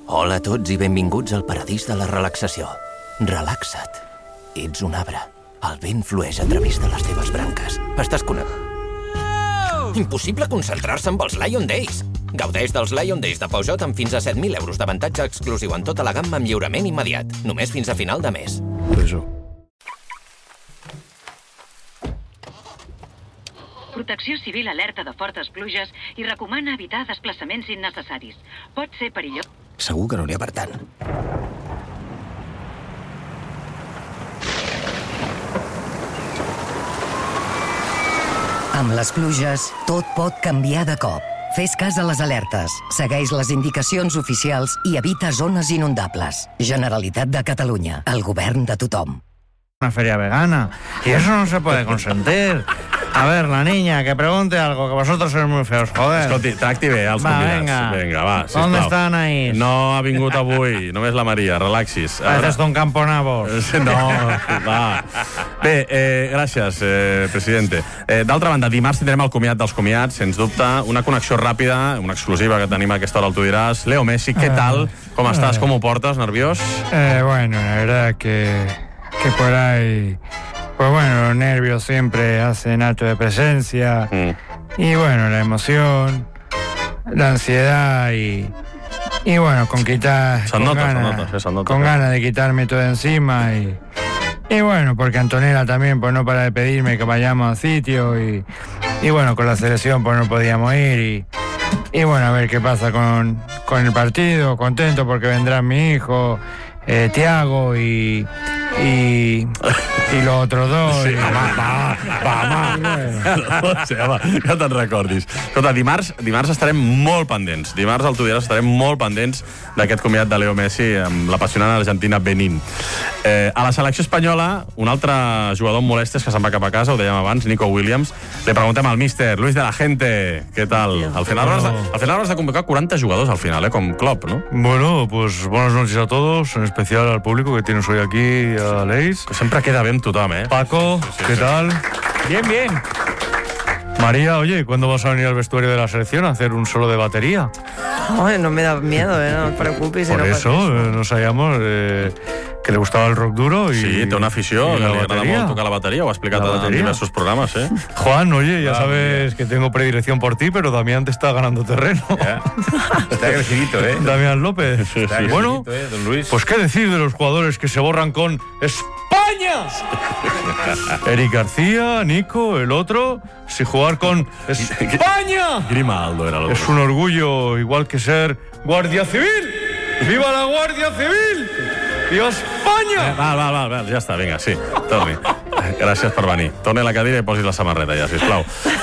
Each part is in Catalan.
Hola a tots i benvinguts al paradís de la relaxació. Relaxa't. Ets un arbre. El vent flueix a través de les teves branques. Estàs connectat. Impossible concentrar-se amb els Lion Days. Gaudeix dels Lion Days de Peugeot amb fins a 7.000 euros d'avantatge exclusiu en tota la gamma amb lliurament immediat. Només fins a final de mes. Protecció Civil alerta de fortes pluges i recomana evitar desplaçaments innecessaris. Pot ser perillós. Segur que no n'hi ha per tant. Amb les pluges, tot pot canviar de cop. Fes cas a les alertes, segueix les indicacions oficials i evita zones inundables. Generalitat de Catalunya, el govern de tothom. Una feria vegana, y eso no se puede consentir. A ver, la niña, que pregunte algo, que vosotros sois muy feos, joder. Escolti, tracti bé els convidats. Vinga, va, sisplau. ¿Dónde está Anaís? No ha vingut avui, només la Maria, relaxis. Pareces Don Camponavos. No, va. Bé, gràcies, presidente. D'altra banda, dimarts tindrem el comiat dels comiats, sens dubte, una connexió ràpida, una exclusiva que tenim a aquesta hora, tu diràs. Leo Messi, què tal? Com estàs? Com ho portes? Nerviós? Bueno, la verdad que por ahí... Pues bueno, los nervios siempre hacen acto de presencia. Y bueno, la emoción, la ansiedad y bueno, con ganas de quitarme todo encima y bueno, porque Antonella también pues no para de pedirme que vayamos al sitio y bueno, con la selección pues no podíamos ir y bueno, a ver qué pasa con el partido, contento porque vendrán mi hijo, Thiago y los otros dos. Sí, va. Sí, home, que te'n recordis. Escolta, dimarts estarem molt pendents. Dimarts al Tu diràs estarem molt pendents d'aquest comiat de Leo Messi amb l'apassionant Argentina Benín. A la selecció espanyola, un altre jugador amb molèsties que se'n va cap a casa, ho dèiem abans, Nico Williams. Le preguntem al míster, Luis de la Gente, què tal? Al final habrás de convocar 40 jugadors al final, com Klopp, ¿no? Bueno, pues buenas noches a todos, en especial al público que tienes hoy aquí, a Leis. Que sempre queda bé amb tothom, Paco, ¿qué tal? Bien. María, oye, ¿cuándo vas a venir al vestuario de la selección a hacer un solo de batería? No me da miedo, no te preocupes. Por eso nos sabíamos que le gustaba el rock duro y... Sí, té una afició, que li agrada molt tocar la batería, ho ha explicat en diversos programas, Juan, oye, ya sabes que tengo predilección por ti, pero Damián te está ganando terreno. Está crecidito, Damián López. Está bueno, don Luis. Pues qué decir de los jugadores que se borran con España. Eric García, Nico, el otro, si jugar con España. Grimaldo era el otro. Es un orgullo, igual que ser Guardia Civil. ¡Viva la Guardia Civil! ¡Viva Espanya! Val, ja està, vinga, sí, torni. Gràcies per venir. Torni a la cadira i posis la samarreta ja, sisplau.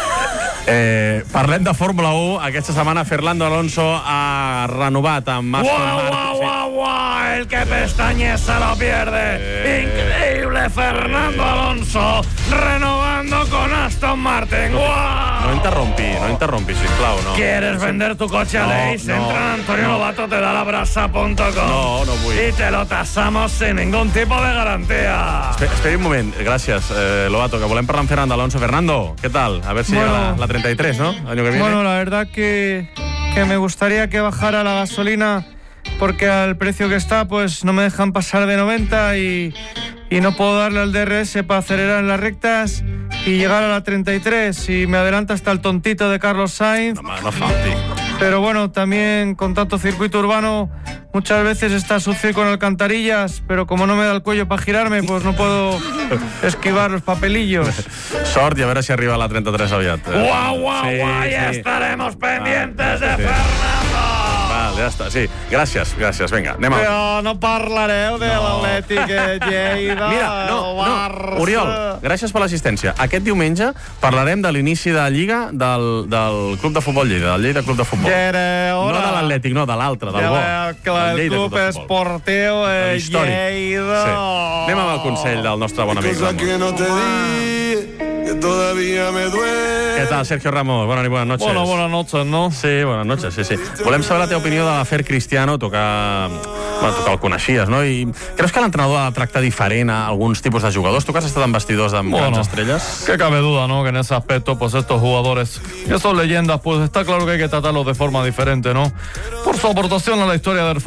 Parlem de Fórmula 1. Aquesta setmana Fernando Alonso ha renovat amb Aston Martin. ¡Guau! El que pestañe se lo pierde. Increíble Fernando Alonso renovando con Aston Martin. ¡Guau! No interrompi, sisplau. No. ¿Quieres vender tu coche a Leis? Entra en AntonioLobato-te-da-la-brasa.com. No vull. Y te lo tasamos sin ningún tipo de garantía. Esperi un moment, gràcies, Lobato, que volem parlar amb Fernando Alonso. Fernando, ¿qué tal? A ver si llega la 33, ¿no? Año que viene. Bueno, la verdad que me gustaría que bajara la gasolina porque al precio que está, pues no me dejan pasar de 90 y no puedo darle al DRS para acelerar en las rectas y llegar a la 33 y me adelanta hasta el tontito de Carlos Sainz. No falti. Pero bueno, también con tanto circuito urbano muchas veces está sucio con alcantarillas, pero como no me da el cuello para girarme, pues no puedo esquivar los papelillos. Sort i a veure si arriba a la 33 aviat. Guau, ja estaremos pendientes de Fernando. Ja està, sí. Gràcies. Vinga, anem a... Però no parlareu de l'Atlètic Lleida. Mira, no. Oriol, gràcies per l'assistència. Aquest diumenge parlarem de l'inici de Lliga del Club de Futbol Lleida, del Lleida Club de Futbol. No de l'Atlètic, no, de l'altre, del bo. El Club Esportiu Lleida. Sí. Anem amb el consell del nostre bon amic Ramon. Todavía me duele. ¿Qué tal, Sergio Ramos? Buenas noches. Bueno, buenas noches, ¿no? Sí, buenas noches, sí. Volem saber la teva opinió de l'afer Cristiano, tocar el coneixies, no? I creus que l'entrenador ha de tractar diferent a alguns tipus de jugadors? Tu que has estat en vestidors de grans estrelles. Que cabe duda, ¿no? Que en ese aspecto, pues estos jugadores, que son leyendas, pues está claro que hay que tratarlos de forma diferente, ¿no? Por su aportación a la historia del